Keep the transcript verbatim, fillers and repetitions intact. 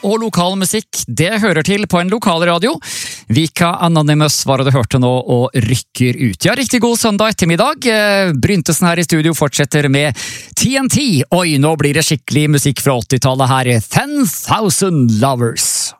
og lokal musikk, det hører til på en lokal radio. Vika Anonymous var det du hørte nå, og rykker ut. Ja, riktig god søndag ettermiddag. Bryntesen her i studio fortsetter med T N T. Oi, nå blir det skikkelig musikk fra åttitallet her. ten thousand Lovers.